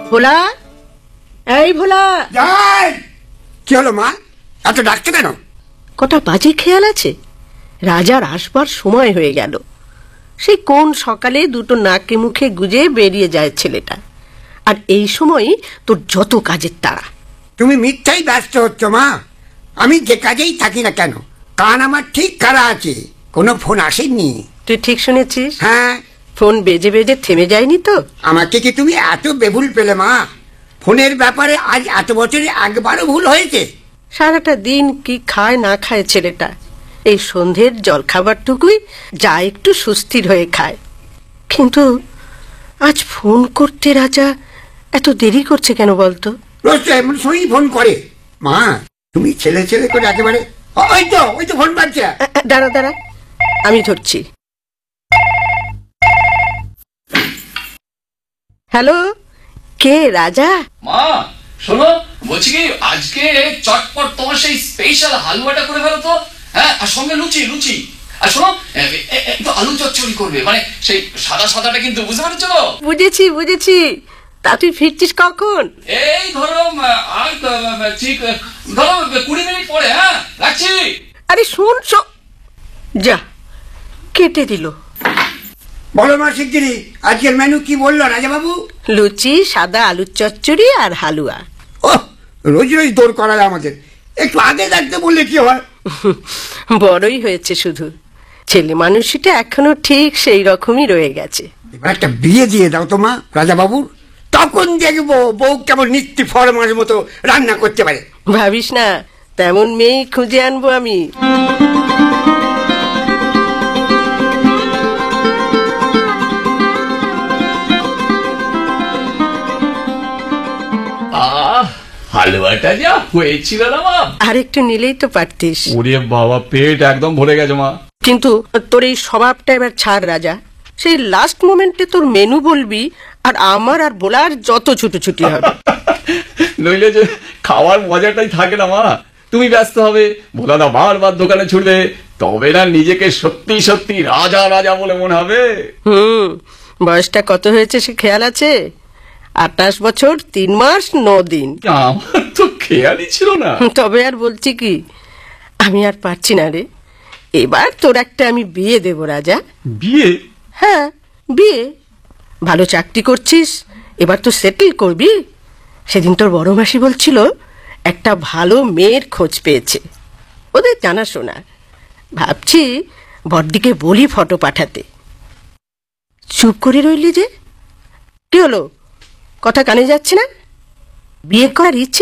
ভোলা, এই ভোলা। যাই। কি হলো মা, এত ডাকছো কেন? কটা বাজে খেয়াল আছে? রাজার আসবার সময় হয়ে গেল। সেই কোন সকালে দুটো নাকে মুখে গুজে বেরিয়ে যায় ছেলেটা, আর এই সময় তোর যত কাজের তাড়া। তুমি মিথ্যাই ব্যস্ত হচ্ছ মা। আমি যে কাজেই থাকি না কেন, কান আমার ঠিক কারা আছে, কোনো ফোন আসেনি। তুই ঠিক শুনেছিস? হ্যাঁ। ফোন বেজে বেজে থেমে যায়নি তো? আমাকে কি তুমি এত বেভুল পেলে মা? ফোনের ব্যাপারে আজ এত বছরে একবারও ভুল হয়েছে? সারাটা দিন কি খায় না খায় ছেলেটা, এই সন্ধ্যের জলখাবারটুকুই যা একটু সুস্থির হয়ে খায়। কিন্তু আজ ফোন করতে রাজা এত দেরি করছে কেন বলতো? রোজ তো এমন সময়ই ফোন করে। মা, তুমি ছেলে ছেলে করে একেবারে। ওই তো ফোন বাজছে। দাঁড়া দাঁড়া, আমি ধরছি। হ্যালো, কে রাজা? মা শোনো, বলছি কি আজকে চটপট তোমার সেই স্পেশাল হালুয়াটা করে ফেলো তো। হ্যাঁ, আর সঙ্গে লুচি লুচি। আর শোনো, একটু আলু চচ্চড়ি করবে, মানে সেই সাদা সাদাটা, কিন্তু বুঝতে পারছো তো? বুঝেছি বুঝেছি। তা তুই ফিরছিস কখন? এই ধরো আর ঠিক ধরো 20 মিনিট পরে। হ্যাঁ, রাখছি। আরে শোন, যা কেটে দিল। বলো মা শিগগিরি, আজকের মেনু কি বললো রাজা বাবু? লুচি, সাদা আলুর চচ্চড়ি আর হালুয়া। ও, রোজ রোজ দৌড় করা আমাদের। একটু আগে থাকতে বললে কি হয়? বড়ই হয়েছে শুধু, ছেলে মানুষটা এখনো ঠিক সেই রকমই রয়ে গেছে। এবার একটা বিয়ে দিয়ে দাও তো মা রাজা বাবুর, তখন দেখবো বউ কেমন নিত্য ফরমাস মতো রান্না করতে পারে। ভাবিস না, তেমন মেয়ে খুঁজে আনবো আমি। হালুয়াটা যা হয়েছিল না মা, আর একটু নিলেই তো পারতিস। ওরে বাবা, পেট একদম ভরে গেছে মা। কিন্তু তোর এই স্বভাবটা এবার ছাড় রাজা। সেই লাস্ট মোমেন্টে তোর মেনু বলবি, আর আমার আর বলার যত ছুটোছুটি হবে। নইলে যে খাওয়ার মজাটাই থাকে না মা। তুমি ব্যস্ত হবে, ভোলাদা বারবার দোকানে ছুটবে, তবে না নিজেকে সত্যি সত্যি রাজা রাজা বলে মনে হবে। বয়সটা কত হয়েছে সে খেয়াল আছে? 28 বছর 3 মাস 9 দিন। আমার তো খেয়ালই ছিল না। তবে আর বলছি কি, আমি আর পারছি না রে। এবার তোর একটা আমি বিয়ে দেব রাজা। বিয়ে? হ্যাঁ, বিয়ে। ভালো চাকরি করছিস, এবার তো সেটেল করবি। সেদিন তোর বড় মাসি বলছিল একটা ভালো মেয়ের খোঁজ পেয়েছে, ওদের জানাশোনা। ভাবছি বড়দিকে বলি ফটো পাঠাতে। চুপ করে রইলি যে, কি হলো? কথা কানে যাচ্ছে না? বিয়ে করার ইচ্ছে